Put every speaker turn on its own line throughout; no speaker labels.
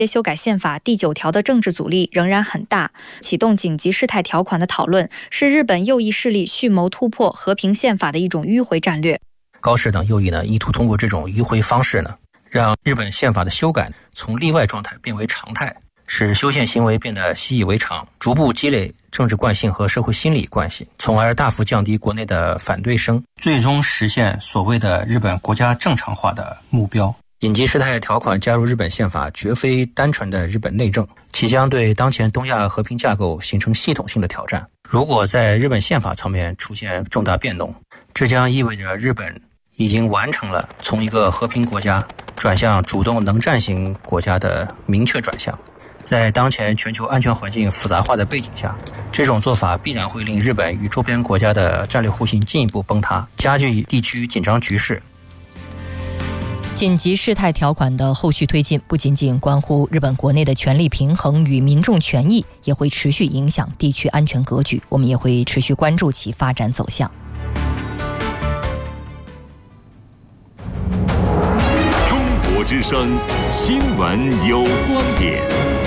修改宪法第9条的政治阻力仍然很大，启动紧急事态条款的讨论是日本右翼势力蓄谋突破和平宪法的一种迂回战略。
高市等右翼呢，意图通过这种迂回方式呢，让日本宪法的修改从例外状态变为常态，使修宪行为变得习以为常，逐步积累政治惯性和社会心理惯性，从而大幅降低国内的反对声，最终实现所谓的日本国家正常化的目标。紧急事态条款加入日本宪法绝非单纯的日本内政，其将对当前东亚和平架构形成系统性的挑战。如果在日本宪法层面出现重大变动，这将意味着日本已经完成了从一个和平国家转向主动能战型国家的明确转向。在当前全球安全环境复杂化的背景下，这种做法必然会令日本与周边国家的战略互信进一步崩塌，加剧地区紧张局势。
紧急事态条款的后续推进不仅仅关乎日本国内的权力平衡与民众权益，也会持续影响地区安全格局，我们也会持续关注其发展走向。
中国之声新闻有观点。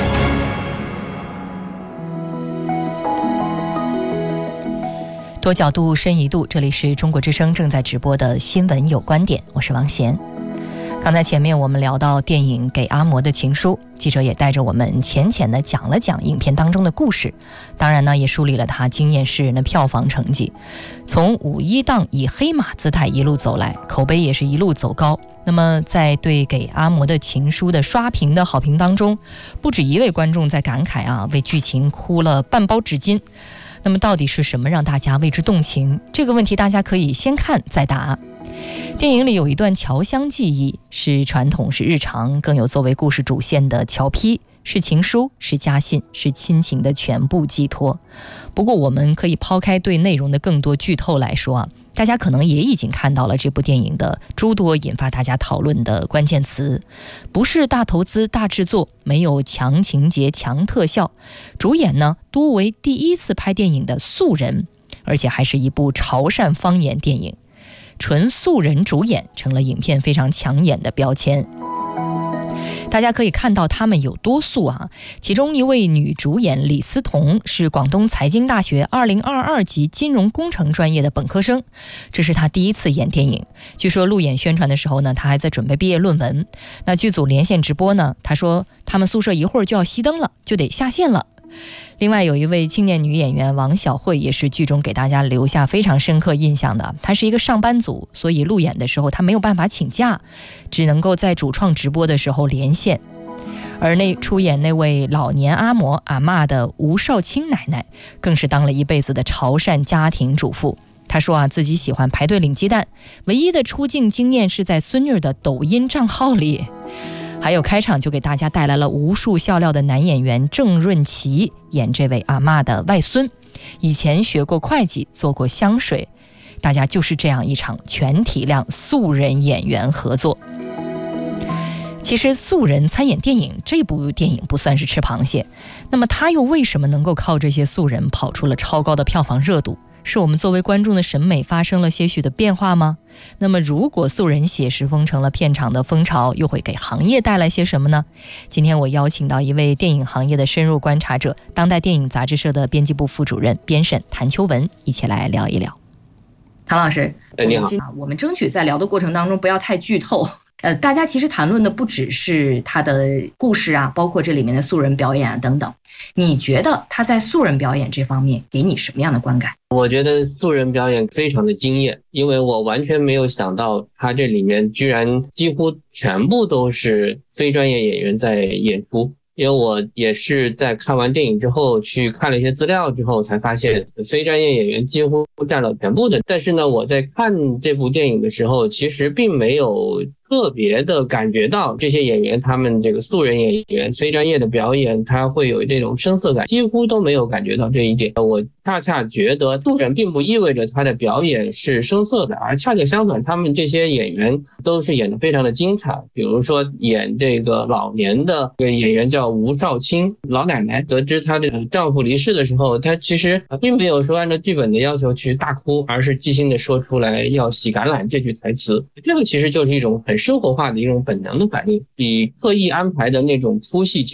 多角度深一度，这里是中国之声正在直播的新闻有观点，我是王贤。刚才前面我们聊到电影《给阿嬷的情书》，记者也带着我们浅浅地讲了讲影片当中的故事，当然呢也梳理了它惊艳世人的票房成绩。从5·1档以黑马姿态一路走来，口碑也是一路走高。那么在对《给阿嬷的情书》的刷屏的好评当中，不止一位观众在感慨为剧情哭了半包纸巾。那么到底是什么让大家为之动情？这个问题大家可以先看再答。电影里有一段侨乡记忆，是传统是日常，更有作为故事主线的侨批，是情书，是家信，是亲情的全部寄托。不过我们可以抛开对内容的更多剧透来说大家可能也已经看到了这部电影的诸多引发大家讨论的关键词，不是大投资大制作，没有强情节强特效，主演呢多为第一次拍电影的素人，而且还是一部潮汕方言电影，纯素人主演成了影片非常抢眼的标签。大家可以看到他们有多素其中一位女主演李思彤是广东财经大学2022级金融工程专业的本科生，这是她第一次演电影。据说路演宣传的时候呢，她还在准备毕业论文。那剧组连线直播呢，她说他们宿舍一会儿就要熄灯了，就得下线了。另外有一位青年女演员王小慧，也是剧中给大家留下非常深刻印象的。她是一个上班族，所以路演的时候她没有办法请假，只能够在主创直播的时候连线。而出演那位老年阿嬷的吴少卿奶奶，更是当了一辈子的潮汕家庭主妇。她说自己喜欢排队领鸡蛋，唯一的出镜经验是在孙女的抖音账号里。还有开场就给大家带来了无数笑料的男演员郑润琪，演这位阿嬷的外孙，以前学过会计，做过香水。大家就是这样一场全体量素人演员合作。其实素人参演电影，这部电影不算是吃螃蟹，那么他又为什么能够靠这些素人跑出了超高的票房热度？是我们作为观众的审美发生了些许的变化吗？那么如果素人写实风成了片场的风潮，又会给行业带来些什么呢？今天我邀请到一位电影行业的深入观察者，当代电影杂志社的编辑部副主任编审谭秋文，一起来聊一聊。
谭老师，
你好。
我们争取在聊的过程当中不要太剧透。大家其实谈论的不只是他的故事包括这里面的素人表演等等。你觉得他在素人表演这方面给你什么样的观感？
我觉得素人表演非常的惊艳，因为我完全没有想到他这里面居然几乎全部都是非专业演员在演出。因为我也是在看完电影之后去看了一些资料之后才发现非专业演员几乎占了全部的。但是呢，我在看这部电影的时候其实并没有特别的感觉到这些演员他们这个素人演员非专业的表演他会有这种生涩感，几乎都没有感觉到这一点。我恰恰觉得素人并不意味着他的表演是生涩的，而恰恰相反，他们这些演员都是演得非常的精彩。比如说演这个老年的这个演员叫吴少卿，老奶奶得知她的丈夫离世的时候，她其实并没有说按照剧本的要求去大哭，而是即兴的说出来要洗橄榄这句台词。这个其实就是一种很生活化的一种本能的反应，比刻意安排的那种粗细